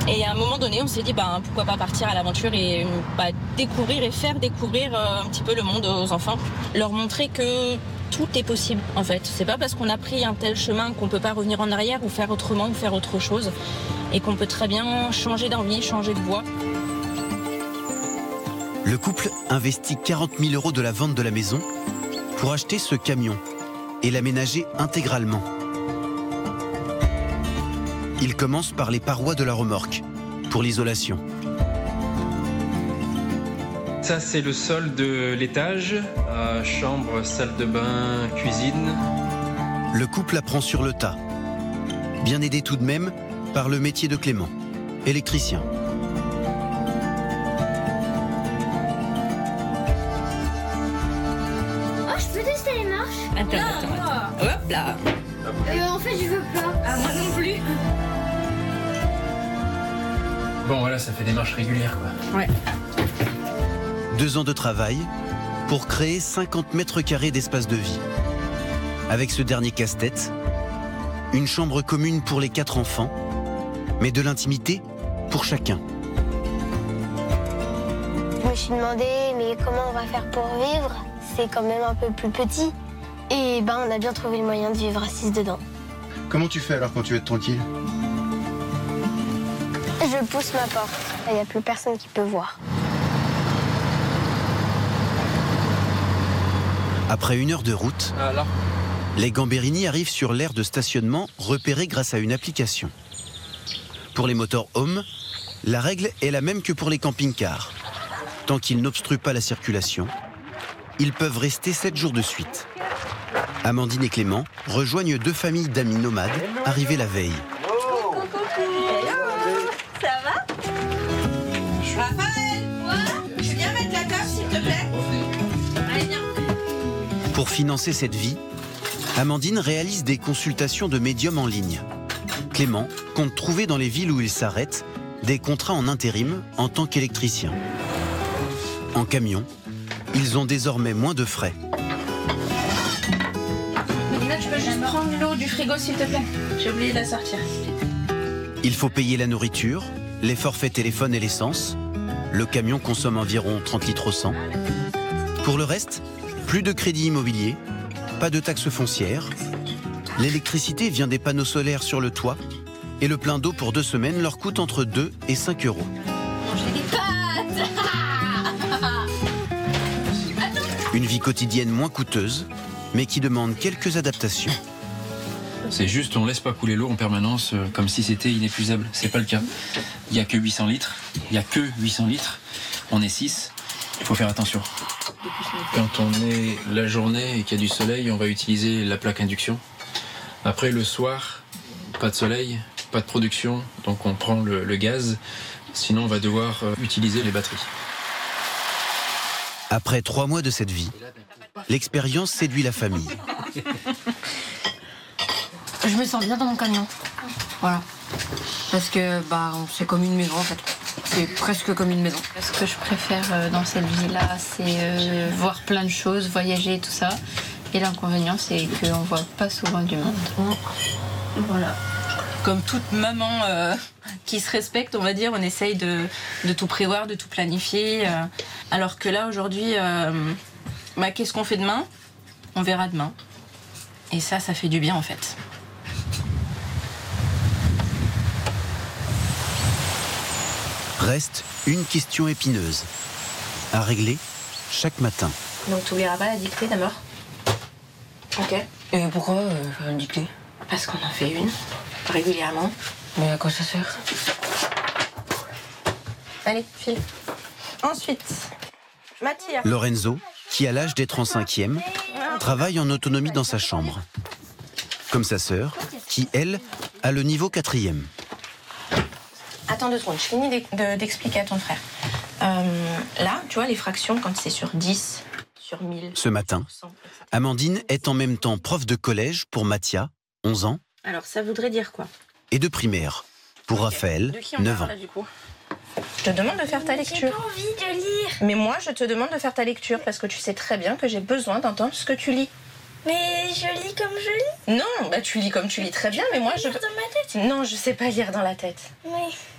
Et à un moment donné, on s'est dit pourquoi pas partir à l'aventure et découvrir et faire découvrir un petit peu le monde aux enfants. Leur montrer que tout est possible en fait. C'est pas parce qu'on a pris un tel chemin qu'on peut pas revenir en arrière ou faire autrement ou faire autre chose. Et qu'on peut très bien changer d'envie, changer de voie. Le couple investit 40 000 € de la vente de la maison pour acheter ce camion et l'aménager intégralement. Il commence par les parois de la remorque, pour l'isolation. Ça, c'est le sol de l'étage, chambre, salle de bain, cuisine. Le couple apprend sur le tas, bien aidé tout de même par le métier de Clément, électricien. Oh, je peux tester les marches? Attends. Hop là. En fait, je veux pas. Ah, moi non plus. Bon, voilà, ça fait des marches régulières, quoi. Ouais. 2 ans de travail pour créer 50 mètres carrés d'espace de vie. Avec ce dernier casse-tête, une chambre commune pour les 4 enfants, mais de l'intimité pour chacun. Je me suis demandé, mais comment on va faire pour vivre? C'est quand même un peu plus petit. Et on a bien trouvé le moyen de vivre assise dedans. Comment tu fais alors quand tu veux être tranquille? Je pousse ma porte. Il n'y a plus personne qui peut voir. Après 1 heure de route, les Gamberini arrivent sur l'aire de stationnement repérée grâce à une application. Pour les motorhomes, la règle est la même que pour les camping-cars. Tant qu'ils n'obstruent pas la circulation, ils peuvent rester 7 jours de suite. Amandine et Clément rejoignent 2 familles d'amis nomades arrivées la veille. Ça va? Raphaël, je viens mettre la table s'il te plaît. Allez, viens. Pour financer cette vie, Amandine réalise des consultations de médiums en ligne. Clément compte trouver dans les villes où il s'arrête des contrats en intérim en tant qu'électricien. En camion, ils ont désormais moins de frais. Mélina, tu peux juste prendre l'eau du frigo s'il te plaît? J'ai oublié de la sortir. Il faut payer la nourriture, les forfaits téléphone et l'essence. Le camion consomme environ 30 litres au 100. Pour le reste, plus de crédit immobilier, pas de taxes foncières. L'électricité vient des panneaux solaires sur le toit et le plein d'eau pour 2 semaines leur coûte entre 2 et 5 euros. J'ai des pâtes. Une vie quotidienne moins coûteuse, mais qui demande quelques adaptations. C'est juste, on laisse pas couler l'eau en permanence comme si c'était inépuisable. C'est pas le cas. Il n'y a que 800 litres. On est 6. Il faut faire attention. Quand on est la journée et qu'il y a du soleil, on va utiliser la plaque induction. Après, le soir, pas de soleil, pas de production, donc on prend le gaz. Sinon, on va devoir utiliser les batteries. Après 3 mois de cette vie, l'expérience séduit la famille. Je me sens bien dans mon camion. Voilà. Parce que c'est comme une maison en fait. C'est presque comme une maison. Ce que je préfère dans cette vie-là, c'est voir plein de choses, voyager et tout ça. Et l'inconvénient, c'est qu'on voit pas souvent du monde. Voilà. Comme toute maman qui se respecte, on va dire, on essaye de tout prévoir, de tout planifier. Alors que là, aujourd'hui, qu'est-ce qu'on fait demain? On verra demain. Et ça fait du bien en fait. Reste une question épineuse à régler chaque matin. Donc tu n'oublieras pas la dictée d'abord? Ok. Et pourquoi une dictée? Parce qu'on en fait une, régulièrement. Mais à quoi ça sert? Allez, file. Ensuite, Mathia. Lorenzo, qui a l'âge d'être en 5e, travaille en autonomie dans sa chambre. Comme sa sœur, qui, elle, a le niveau 4e. Attends 2 secondes, je finis d'expliquer à ton frère. Là, tu vois, les fractions, quand c'est sur 10, sur 1000... Ce matin, Amandine est en même temps prof de collège pour Mathia, 11 ans. Alors, ça voudrait dire quoi? Et de primaire pour Raphaël, de qui on 9 parle, ans. là, du coup? Je te demande de faire ta lecture. J'ai pas envie de lire. Mais moi, je te demande de faire ta lecture parce que tu sais très bien que j'ai besoin d'entendre ce que tu lis. Mais je lis comme je lis. Non, tu lis comme tu lis très bien, mais moi, je... Lire dans ma tête. Non, je sais pas lire dans la tête. Mais...